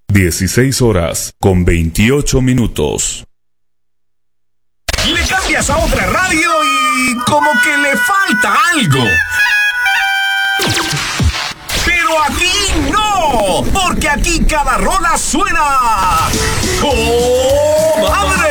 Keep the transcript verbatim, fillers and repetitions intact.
dieciséis horas con veintiocho minutos. Le cambias a otra radio y como que le falta algo. Pero aquí no, porque aquí cada rola suena ¡oh, madre!